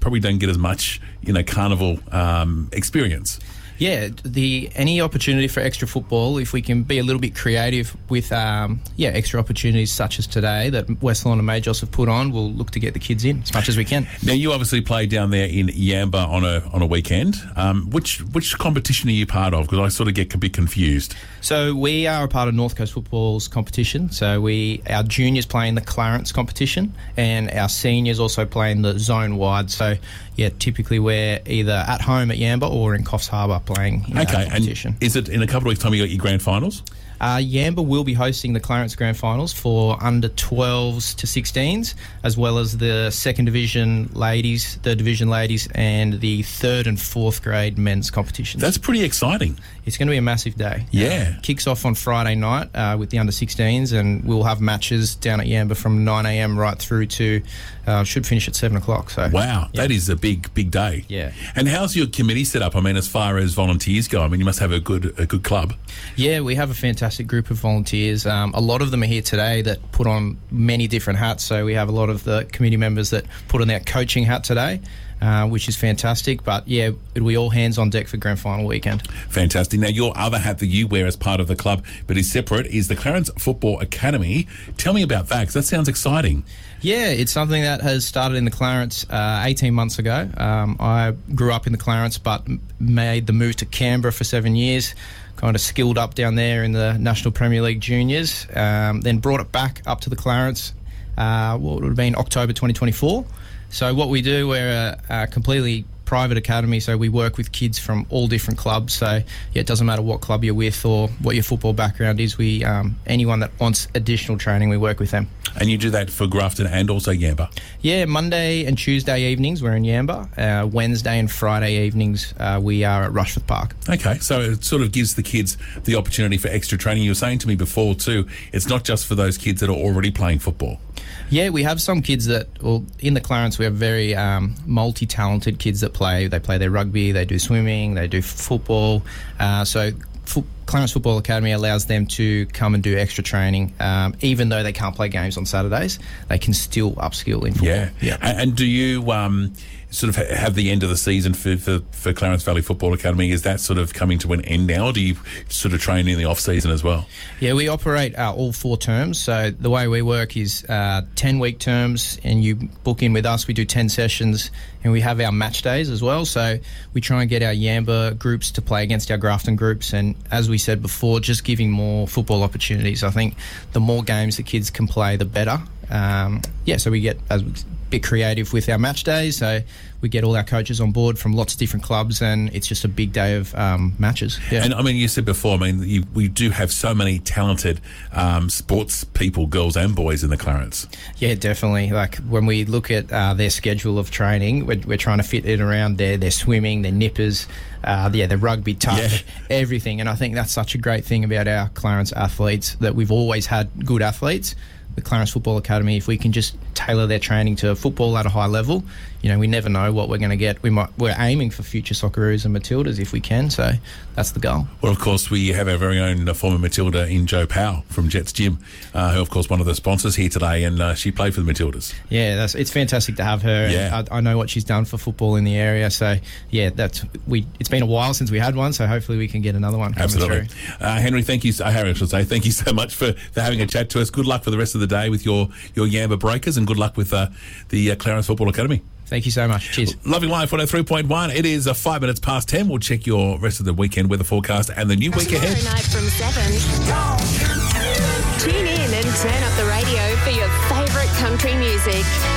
probably don't get as much, carnival experience. Yeah, any opportunity for extra football, if we can be a little bit creative with extra opportunities such as today that West Lawn and Majos have put on, we'll look to get the kids in as much as we can. Now, you obviously play down there in Yamba on a weekend. Which competition are you part of? Because I sort of get a bit confused. So we are a part of North Coast Football's competition. So our juniors play in the Clarence competition, and our seniors also play in the zone wide. So yeah, typically we're either at home at Yamba or in Coffs Harbour playing in that competition. And is it in a couple of weeks' time you got your grand finals? Yamba will be hosting the Clarence Grand Finals for under 12s to 16s, as well as the second division ladies, third division ladies, and the third and fourth grade men's competitions. That's pretty exciting. It's going to be a massive day. Yeah. Kicks off on Friday night with the under 16s, and we'll have matches down at Yamba from 9 a.m. right through to should finish at 7 o'clock. So wow, that is a big day. Yeah. And how's your committee set up? I mean, as far as volunteers go, you must have a good club. Yeah, we have a fantastic group of volunteers. A lot of them are here today that put on many different hats. So we have a lot of the committee members that put on their coaching hat today, which is fantastic. But yeah, it'll be all hands on deck for grand final weekend. Fantastic. Now, your other hat that you wear as part of the club, but is separate, is the Clarence Football Academy. Tell me about that, because that sounds exciting. Yeah, it's something that has started in the Clarence 18 months ago. I grew up in the Clarence, but made the move to Canberra for 7 years. Kind of skilled up down there in the National Premier League Juniors, then brought it back up to the Clarence, what would have been October 2024. So what we do, we're a completely private academy, so we work with kids from all different clubs. So yeah, it doesn't matter what club you're with or what your football background is. We anyone that wants additional training, we work with them. And you do that for Grafton and also Yamba? Yeah, Monday and Tuesday evenings we're in Yamba. Wednesday and Friday evenings we are at Rushforth Park. Okay, so it sort of gives the kids the opportunity for extra training. You were saying to me before too, it's not just for those kids that are already playing football. Yeah, we have some kids in the Clarence we have very multi-talented kids that play. They play their rugby, they do swimming, they do football. Clarence Football Academy allows them to come and do extra training. Even though they can't play games on Saturdays, they can still upskill in football. Yeah. And do you sort of have the end of the season for Clarence Valley Football Academy? Is that sort of coming to an end now, or do you sort of train in the off-season as well? Yeah, we operate all 4 terms. So the way we work is 10-week terms, and you book in with us. We do 10 sessions, and we have our match days as well. So we try and get our Yamba groups to play against our Grafton groups, and as we said before, just giving more football opportunities. I think the more games the kids can play, the better. So we get a bit creative with our match days. So we get all our coaches on board from lots of different clubs, and it's just a big day of matches. Yeah. And you said before, we do have so many talented sports people, girls and boys in the Clarence. Yeah, definitely. Like when we look at their schedule of training, we're trying to fit it around their swimming, their nippers, their rugby, touch, everything. And I think that's such a great thing about our Clarence athletes, that we've always had good athletes. The Clarence Football Academy, if we can just tailor their training to football at a high level, we never know what we're going to get. We're aiming for future Socceroos and Matildas if we can, so that's the goal. Well, of course, we have our very own former Matilda in Jo Powell from Jets Gym, who, of course, one of the sponsors here today, and she played for the Matildas. Yeah, it's fantastic to have her. Yeah. I know what she's done for football in the area, so yeah, it's been a while since we had one, so hopefully we can get another one coming Absolutely. through. Henry, thank you. Harry, I should say, thank you so much for having a chat to us. Good luck for the rest of the day with your Yamba Breakers, and good luck with the Clarence Football Academy. Thank you so much. Cheers. Loving Life 103.1. It is 5 minutes past 10. We'll check your rest of the weekend weather forecast and the new week ahead. Tomorrow night from 7. Tune in and turn up the radio for your favourite country music.